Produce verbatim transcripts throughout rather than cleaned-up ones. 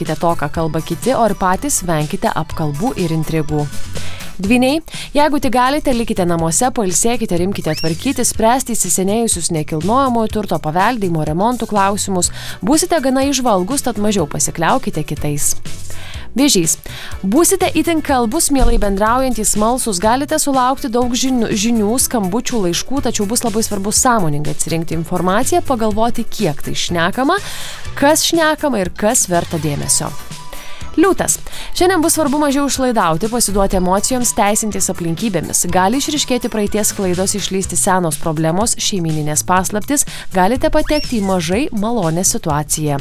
Klausykite to, ką kalba kiti, o ir patys venkite apkalbų ir intrigų. Dvyniai, jeigu tik galite, likite namuose, pailsėkite, rimkite tvarkyti, spręsti įsisenėjusius nekilnojamojo turto paveldėjimo remontų klausimus, būsite gana įžvalgus, tad mažiau pasikliaukite kitais. Vėžys. Būsite itin kalbus, mielai bendraujantys, smalsūs, galite sulaukti daug žinių, žinių, skambučių, laiškų, tačiau bus labai svarbu sąmoningai atsirinkti informaciją, pagalvoti, kiek tai šnekama, kas šnekama ir kas verta dėmesio. Liūtas. Šiandien bus svarbu mažiau išlaidauti, pasiduoti emocijoms, teisintis aplinkybėmis. Gali išryškėti praeities klaidos, išlysti senos problemos, šeimininės paslaptis, galite patekti į mažai malonę situaciją.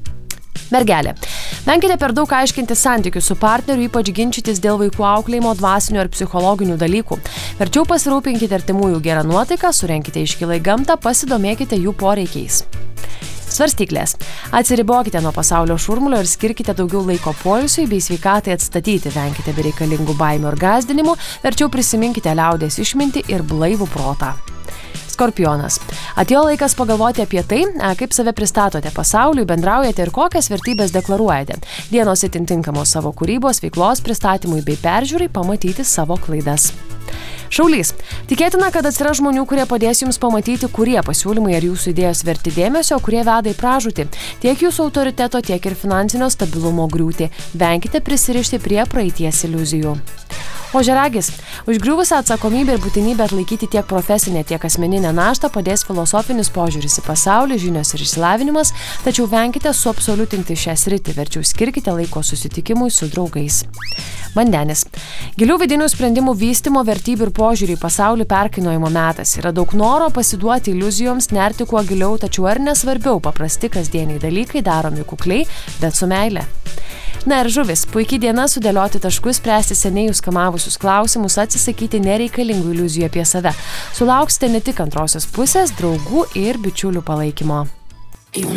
Mergelė. Venkite per daug aiškinti santykių su partneriu, ypač ginčytis dėl vaikų auklėjimo, dvasinių ar psichologinių dalykų. Verčiau pasirūpinkite artimųjų gerą nuotaiką, surenkite iškilą į gamtą, pasidomėkite jų poreikiais. Svarstyklės. Atsiribokite nuo pasaulio šurmulio ir skirkite daugiau laiko poilsiui bei sveikatai atstatyti. Venkite bereikalingų baimių ir gąsdinimų, verčiau prisiminkite liaudies išmintį ir blaivų protą. Skorpionas. Atėjo laikas pagalvoti apie tai, kaip save pristatote pasauliui, bendraujate ir kokias vertybės deklaruojate. Dienos itin tinkamos savo kūrybos, veiklos pristatymui bei peržiūrai, pamatyti savo klaidas. Šaulys. Tikėtina, kad atsiras žmonių, kurie padės jums pamatyti, kurie pasiūlymai ar jūsų idėjos verti dėmesio, kurie veda į pražūtį. Tiek jūsų autoriteto, tiek ir finansinio stabilumo griūtį. Venkite prisirišti prie praeities iliuzijų. Ožiaragis. Užgriuvusią atsakomybę ir būtinybę atlaikyti tiek profesinę, tiek asmeninę naštą padės filosofinis požiūris į pasaulį, žinios ir išsilavinimas, tačiau venkite suabsoliutinti šią sritį, verčiau skirkite laiko susitikimui su draugais. Vandenis. Gilių vidinių sprendimų vystymo, vertybių ir požiūrį į pasaulį perkainojimo metas. Yra daug noro pasiduoti iliuzijoms, nerti kuo giliau, tačiau ar nesvarbiau paprasti kasdieniai dalykai daromi kukliai, bet su meile. Na ir žuvis. Puikiai diena sudėlioti taškus, spręsti seniai jūs kamavusius klausimus, atsisakyti nereikalingų iliuzijų apie save. Sulauksite ne tik antrosios pusės, draugų ir bičiulių palaikymo.